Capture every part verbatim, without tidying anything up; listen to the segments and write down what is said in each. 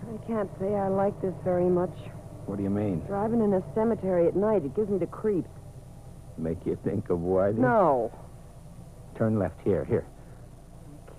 I can't say I like this very much. What do you mean? Driving in a cemetery at night, it gives me the creeps. Make you think of Whitey? No. Turn left here, here. Okay.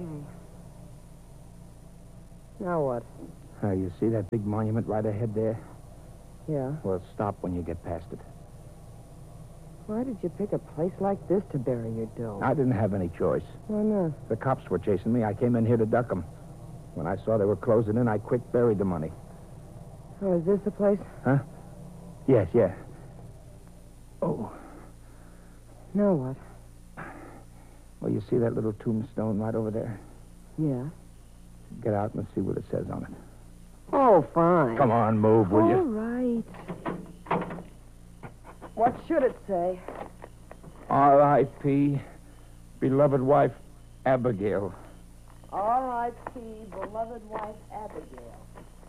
Now what? Uh, you see that big monument right ahead there? Yeah. Well, stop when you get past it. Why did you pick a place like this to bury your dough? I didn't have any choice. Why not? The cops were chasing me. I came in here to duck them. When I saw they were closing in, I quick buried the money. Oh, is this the place? Huh? Yes, yeah. Oh. Now what? Well, you see that little tombstone right over there? Yeah. Get out and see what it says on it. Oh, fine. Come on, move, will All you? right. What should it say? R I P beloved wife, Abigail. R I P beloved wife, Abigail.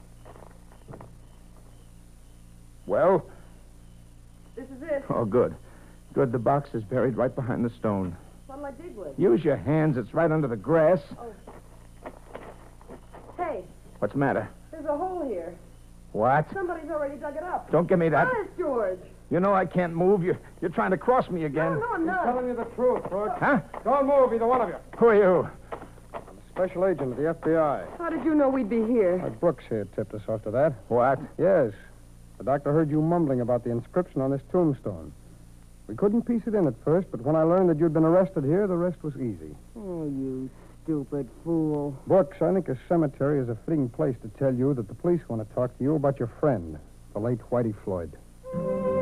Well? This is it. Oh, good. Good, the box is buried right behind the stone. What'll I dig with? Use your hands. It's right under the grass. Oh. Hey, What's the matter? there's a hole here. What? Somebody's already dug it up. Don't give me that. Honest, George. You know I can't move. You're, you're trying to cross me again. No, no, I'm not. telling you the truth, Crook. Huh? Don't move, either one of you. Who are you? I'm a special agent of the F B I. How did you know we'd be here? Uh, Brooks here tipped us off to that. What? Yes. The doctor heard you mumbling about the inscription on this tombstone. We couldn't piece it in at first, but when I learned that you'd been arrested here, the rest was easy. Oh, you stupid fool. Brooks, I think a cemetery is a fitting place to tell you that the police want to talk to you about your friend, the late Whitey Floyd.